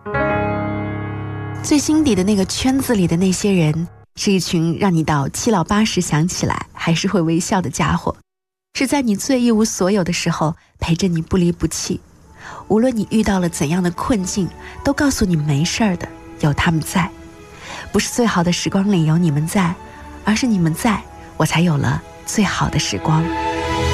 最心底的那个圈子里的那些人，是一群让你到七老八十想起来还是会微笑的家伙，是在你最一无所有的时候陪着你不离不弃，无论你遇到了怎样的困境，都告诉你没事儿的，有他们在。不是最好的时光里有你们在，而是你们在，我才有了最好的时光。